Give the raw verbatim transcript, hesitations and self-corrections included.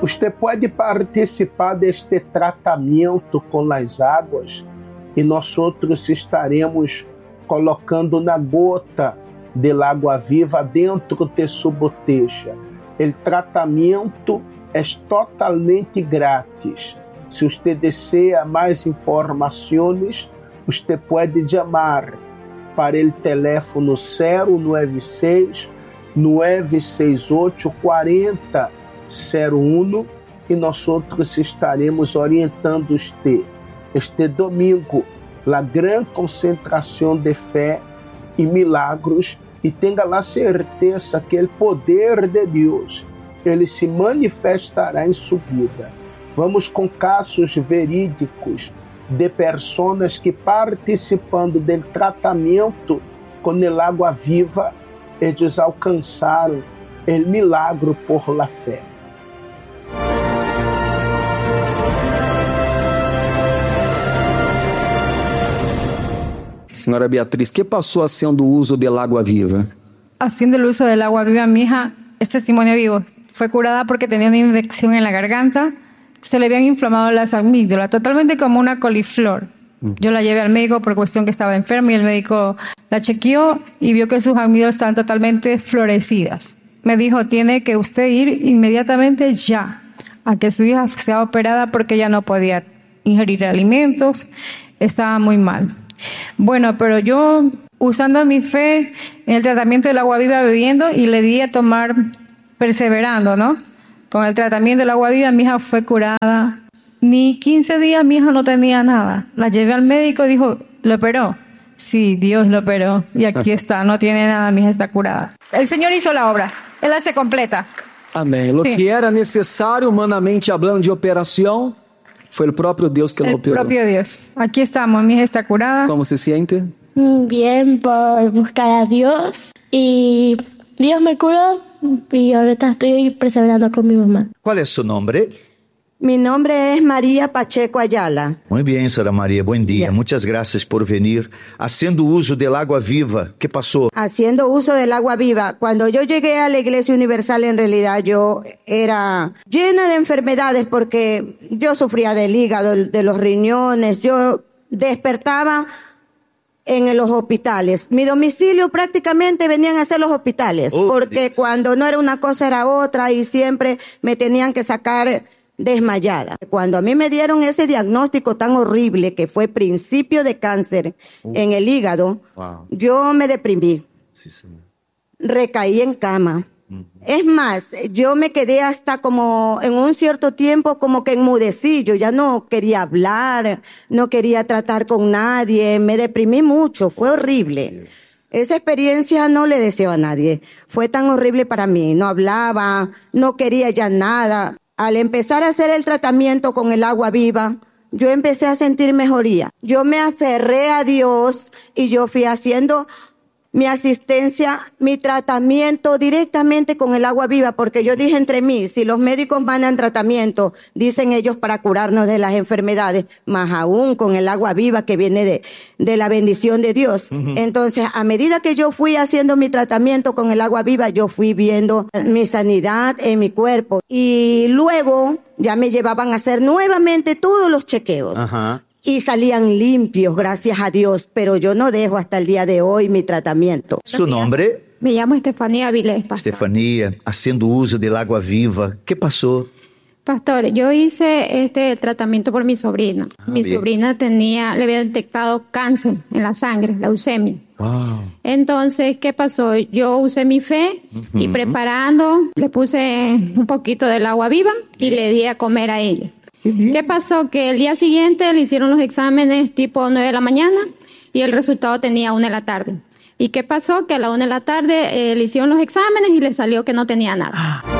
Você pode participar deste tratamento com as águas e nós outros estaremos colocando na gota de água viva dentro de sua botella. O tratamento é totalmente grátis. Se você deseja mais informações, você pode chamar para o telefone zero nove seis, nove seis oito, quatro zero zero um e nós outros estaremos orientando você. Este domingo, a grande concentração de fé e milagros, e tenha a certeza que o poder de Deus ele se manifestará em sua vida. Vamos com casos verídicos de pessoas que participando do tratamento com a água viva, eles alcançaram o milagre por la fé. Senhora Beatriz, ¿qué pasó haciendo uso del agua viva? Haciendo el uso del agua viva, mi hija es testimonio vivo. Fue curada porque tenía una infección en la garganta, se le habían inflamado las amígdalas, totalmente como una coliflor. Yo la llevé al médico por cuestión que estaba enferma y el médico la chequeó y vio que sus amígdalas estaban totalmente florecidas. Me dijo, tiene que usted ir inmediatamente ya a que su hija sea operada porque ella no podía ingerir alimentos, estaba muy mal. Bueno, pero yo usando mi fe en el tratamiento del agua viva bebiendo y le di a tomar perseverando, ¿no? Con el tratamiento del agua viva mi hija fue curada. Ni quince días mi hija no tenía nada. La llevé al médico y dijo, ¿lo operó? Sí, Dios lo operó. Y aquí está, no tiene nada, mi hija está curada. El Señor hizo la obra, Él hace completa. Amém. Lo Sí. que era necessário, humanamente hablando, de operação, foi o próprio Deus que lo El operou. propio Dios. Aquí estamos, mi hija está curada. Como se siente? Bien, por buscar a Dios. Y Dios me curó y ahorita estoy perseverando con mi mamá. ¿Cuál es su nombre? Mi nombre es María Pacheco Ayala. Muy bien, Sra. María, buen día. Ya. Muchas gracias por venir. Haciendo uso del agua viva, ¿qué pasó? Haciendo uso del agua viva. Cuando yo llegué a la Iglesia Universal, en realidad yo era llena de enfermedades porque yo sufría del hígado, de los riñones. Yo despertaba en los hospitales. Mi domicilio prácticamente venían a ser los hospitales, Oh, porque Dios. cuando no era una cosa era otra y siempre me tenían que sacar desmayada. Cuando a mí me dieron ese diagnóstico tan horrible que fue principio de cáncer en el hígado, Wow. yo me deprimí, Sí, señor. recaí en cama. Es más, yo me quedé hasta como en un cierto tiempo como que enmudecí, yo ya no quería hablar, no quería tratar con nadie, me deprimí mucho, fue horrible. Esa experiencia no le deseo a nadie, fue tan horrible para mí, no hablaba, no quería ya nada. Al empezar a hacer el tratamiento con el agua viva, yo empecé a sentir mejoría. Yo me aferré a Dios y yo fui haciendo mi asistencia, mi tratamiento directamente con el agua viva, porque yo dije entre mí, si los médicos mandan tratamiento, dicen ellos para curarnos de las enfermedades, más aún con el agua viva que viene de, de la bendición de Dios. Uh-huh. Entonces, a medida que yo fui haciendo mi tratamiento con el agua viva, yo fui viendo mi sanidad en mi cuerpo. Y luego ya me llevaban a hacer nuevamente todos los chequeos. Ajá. Y salían limpios, gracias a Dios, pero yo no dejo hasta el día de hoy mi tratamiento. ¿Su nombre? Me llamo Estefanía Vilés, pastor. Estefanía, haciendo uso del agua viva. ¿Qué pasó? Pastor, yo hice este tratamiento por mi sobrina. Ah, mi bien. sobrina tenía, le había detectado cáncer en la sangre, leucemia. Wow. Entonces, ¿qué pasó? Yo usé mi fe Uh-huh. y preparando, le puse un poquito del agua viva y le di a comer a ella. ¿Qué pasó? Que el día siguiente le hicieron los exámenes tipo nueve de la mañana y el resultado tenía una de la tarde. ¿Y qué pasó? Que a la una de la tarde eh, le hicieron los exámenes y le salió que no tenía nada.